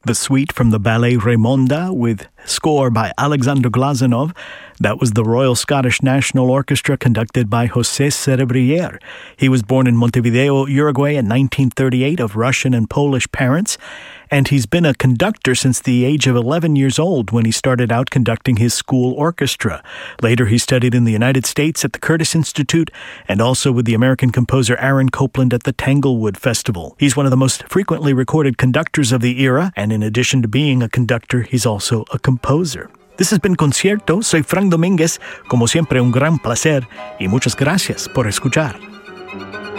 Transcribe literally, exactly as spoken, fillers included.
the suite from the ballet Raymonda with score by Alexander Glazunov. That was the Royal Scottish National Orchestra conducted by José Cerebrier. He was born in Montevideo, Uruguay in nineteen thirty-eight of Russian and Polish parents, and he's been a conductor since the age of eleven years old when he started out conducting his school orchestra. Later he studied in the United States at the Curtis Institute and also with the American composer Aaron Copland at the Tanglewood Festival. He's one of the most frequently recorded conductors of the era, and in addition to being a conductor, he's also a composer. This has been Concierto. Soy Frank Domínguez. Como siempre, un gran placer y muchas gracias por escuchar.